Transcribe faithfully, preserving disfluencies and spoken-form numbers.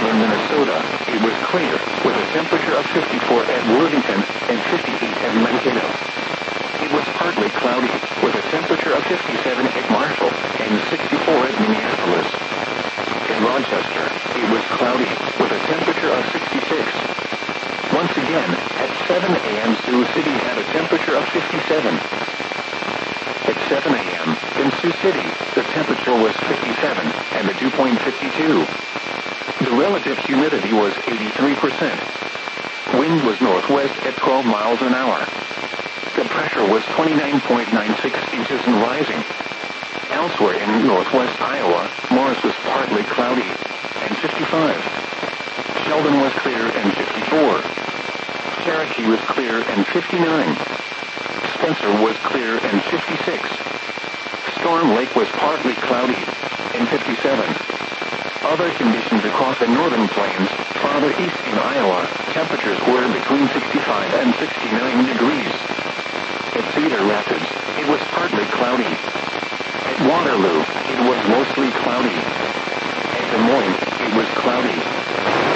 southern Minnesota, it was clear, with a temperature of fifty-four at Worthington and fifty-eight at Mankato. It was partly cloudy, with a temperature of fifty-seven at Marshall and sixty-four at Minneapolis. In Rochester, it was cloudy, with a temperature of sixty-six. Once again, at seven a m Sioux City had a temperature of fifty-seven. At seven a m in Sioux City, the temperature was fifty-seven, and the dew point fifty-two. The relative humidity was eighty-three percent. Wind was northwest at twelve miles an hour. The pressure was twenty-nine point nine six inches and rising. Elsewhere in northwest Iowa, Morris was partly cloudy, and fifty-five. Sheldon was clear and fifty-four. Cherokee was clear and fifty-nine. Spencer was clear and fifty-six. Storm Lake was partly cloudy and fifty-seven. Other conditions across the northern plains, farther east in Iowa, temperatures were between sixty-five and sixty-nine degrees. At Cedar Rapids, it was partly cloudy. At Waterloo, it was mostly cloudy. At Des Moines, it was cloudy.